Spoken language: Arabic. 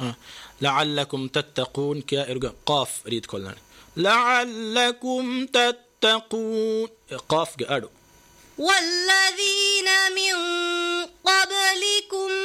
لعلكم تتقون كيا إرجع قاف ريد كلنا لعلكم تتقون قاف جارو والذين من قبلكم